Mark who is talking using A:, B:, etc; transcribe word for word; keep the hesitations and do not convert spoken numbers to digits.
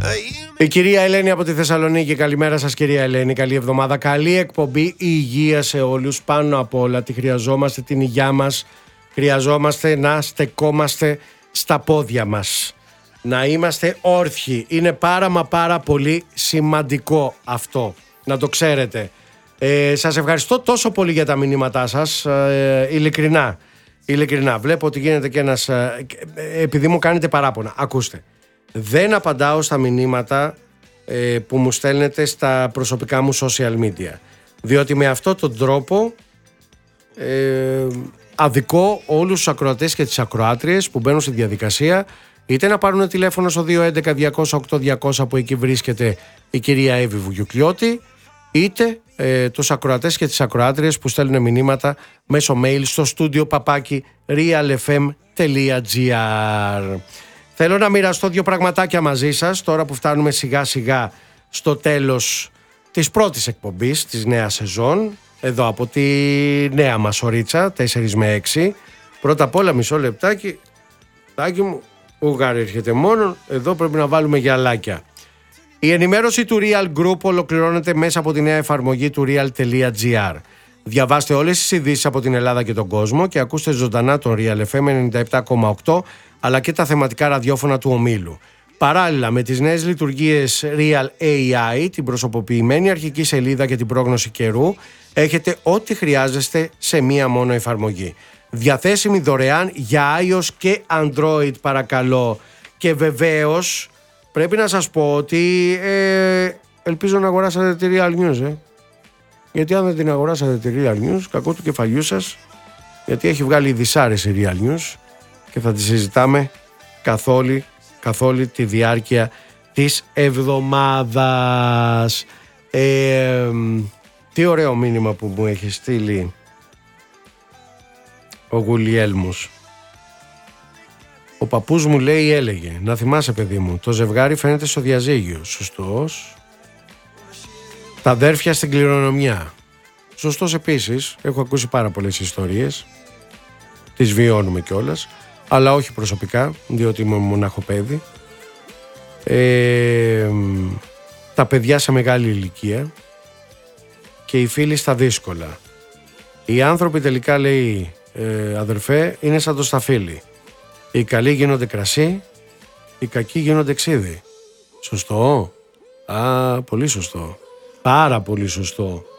A: Η κυρία Ελένη από τη Θεσσαλονίκη. Καλημέρα σας κυρία Ελένη, καλή εβδομάδα, καλή εκπομπή, η υγεία σε όλους. Πάνω απ' όλα τη χρειαζόμαστε, την υγειά μας. Χρειαζόμαστε να στεκόμαστε στα πόδια μας, να είμαστε όρθιοι. Είναι πάρα μα πάρα πολύ σημαντικό αυτό, να το ξέρετε. ε, Σας ευχαριστώ τόσο πολύ για τα μηνύματά σας, ε, ειλικρινά. Ειλικρινά, βλέπω ότι γίνεται και ένας ε, επειδή μου κάνετε παράπονα. Ακούστε, δεν απαντάω στα μηνύματα ε, που μου στέλνετε στα προσωπικά μου social media, διότι με αυτόν τον τρόπο ε, αδικώ όλους τους ακροατές και τις ακροάτριες που μπαίνουν στη διαδικασία, είτε να πάρουν τηλέφωνο στο δύο έντεκα διακόσια οκτώ διακόσια που εκεί βρίσκεται η κυρία Εύη Βουγιουκλιώτη, είτε ε, τους ακροατές και τις ακροάτριες που στέλνουν μηνύματα μέσω mail στο στούντιο παπάκι realfm.gr. Θέλω να μοιραστώ δύο πραγματάκια μαζί σας τώρα που φτάνουμε σιγά σιγά στο τέλος της πρώτης εκπομπής της νέας σεζόν, εδώ από τη νέα μας ωρίτσα τέσσερα με έξι. Πρώτα απ' όλα μισό λεπτάκι, λεπτάκι μου, ουγάρι έρχεται μόνο, εδώ πρέπει να βάλουμε γυαλάκια. Η ενημέρωση του Real Group ολοκληρώνεται μέσα από τη νέα εφαρμογή του real.gr. Διαβάστε όλες τις ειδήσεις από την Ελλάδα και τον κόσμο και ακούστε ζωντανά τον Real εφ εμ ενενήντα επτά κόμμα οκτώ αλλά και τα θεματικά ραδιόφωνα του ομίλου. Παράλληλα με τις νέες λειτουργίες Real έι άι, την προσωποποιημένη αρχική σελίδα και την πρόγνωση καιρού, έχετε ό,τι χρειάζεστε σε μία μόνο εφαρμογή. Διαθέσιμη δωρεάν για iOS και Android, παρακαλώ. Και βεβαίως πρέπει να σας πω ότι ε, ελπίζω να αγοράσατε τη Real News, ε. Γιατί αν δεν την αγοράσατε τη Real News, κακό του κεφαλιού σας, γιατί έχει βγάλει δυσάρες η Real News και θα τη συζητάμε καθ' όλη, καθ' όλη τη διάρκεια της εβδομάδας. Ε, τι ωραίο μήνυμα που μου έχει στείλει ο Γουλιέλμος. Ο παππούς μου λέει, έλεγε, να θυμάσαι παιδί μου, το ζευγάρι φαίνεται στο διαζύγιο. Σωστός. Τα αδέρφια στην κληρονομιά. Σωστός επίσης. Έχω ακούσει πάρα πολλές ιστορίες. Τις βιώνουμε κιόλας. Αλλά όχι προσωπικά, διότι είμαι μονάχο παιδί. Ε, τα παιδιά σε μεγάλη ηλικία και οι φίλοι στα δύσκολα. Οι άνθρωποι τελικά, λέει, ε, αδερφέ, είναι σαν το σταφύλι. Οι καλοί γίνονται κρασί, οι κακοί γίνονται ξύδι. Σωστό. Α, πολύ σωστό. Πάρα πολύ σωστό.